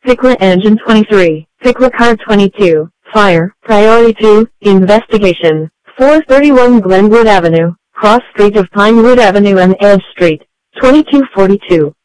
Pickla Engine 23, Pickla Car 22, Fire, Priority 2, Investigation, 431 Glenwood Avenue, Cross Street of Pinewood Avenue and Edge Street, 2242.